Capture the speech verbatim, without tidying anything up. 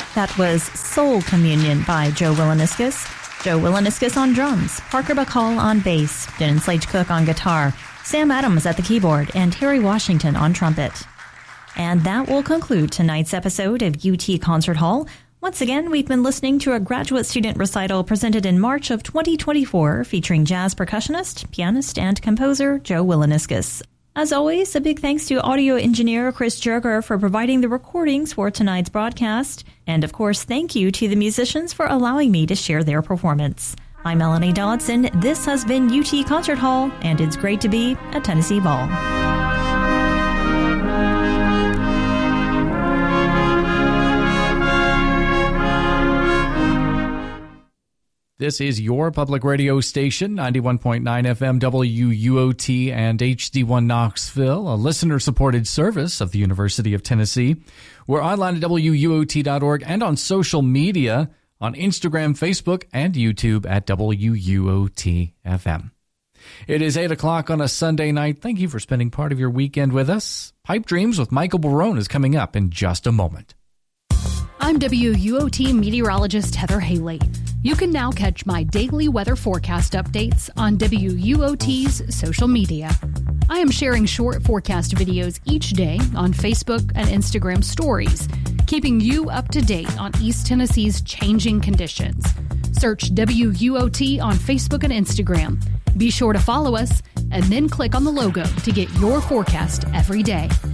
That was Soul Communion by Joe Willaniscus. Joe Willaniscus on drums, Parker Bacall on bass, Dennis Slage Cook on guitar, Sam Adams at the keyboard, and Terry Washington on trumpet. And that will conclude tonight's episode of U T Concert Hall. Once again, we've been listening to a graduate student recital presented in March of twenty twenty-four featuring jazz percussionist, pianist, and composer Joe Willaniscus. As always, a big thanks to audio engineer Chris Jerger for providing the recordings for tonight's broadcast. And of course, thank you to the musicians for allowing me to share their performance. I'm Melanie Dodson. This has been U T Concert Hall, and it's great to be at Tennessee Ball. This is your public radio station, ninety-one point nine F M W U O T and H D one Knoxville, a listener-supported service of the University of Tennessee. We're online at W U O T dot org and on social media on Instagram, Facebook, and YouTube at W U O T F M. It is eight o'clock on a Sunday night. Thank you for spending part of your weekend with us. Pipe Dreams with Michael Barone is coming up in just a moment. I'm W U O T meteorologist Heather Haley. You can now catch my daily weather forecast updates on W U O T's social media. I am sharing short forecast videos each day on Facebook and Instagram stories, keeping you up to date on East Tennessee's changing conditions. Search W U O T on Facebook and Instagram. Be sure to follow us and then click on the logo to get your forecast every day.